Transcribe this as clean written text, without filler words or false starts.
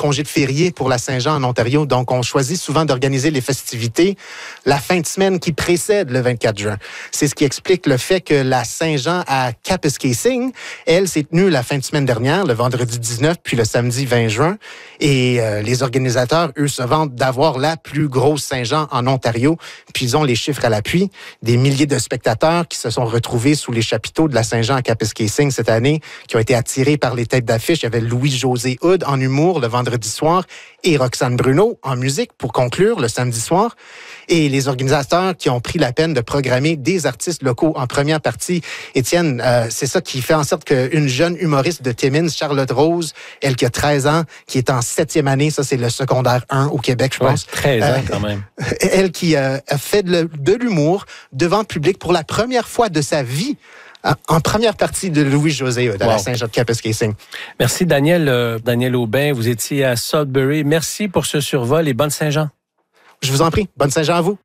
congé de férié pour la Saint-Jean en Ontario. Donc, on choisit souvent d'organiser les festivités la fin de semaine qui précède le 24 juin. C'est ce qui explique le fait que la Saint-Jean à Kapuskasing, elle, s'est tenue la fin de semaine dernière, le vendredi 19, puis le samedi 20 juin. Et les organisateurs, eux, se vantent d'avoir la plus grosse Saint-Jean en Ontario. Puis ils ont les chiffres à l'appui. Des milliers de spectateurs qui se sont retrouvés sous les chapiteaux de la Saint-Jean à Kapuskasing cette année, qui ont été attirés par les têtes d'affiche. Il y avait Louis-José Hood en humour le vendredi soir et Roxane Bruno en musique pour conclure le samedi soir. Et les organisateurs qui ont pris la peine de programmer des artistes locaux en première partie. Étienne, c'est ça qui fait en sorte qu'une jeune humoriste de Timmins, Charlotte Rose, elle qui a 13 ans, qui est en 7e année, ça c'est le secondaire 1 au Québec, je pense. 13 ans quand même. Elle qui a fait de l'humour devant le public pour la première fois de sa vie, en première partie de Louis-José de la Saint-Jean de Kapuskasing. Merci Daniel Aubin, vous étiez à Sudbury. Merci pour ce survol et bonne Saint-Jean. Je vous en prie, bonne Saint-Jean à vous.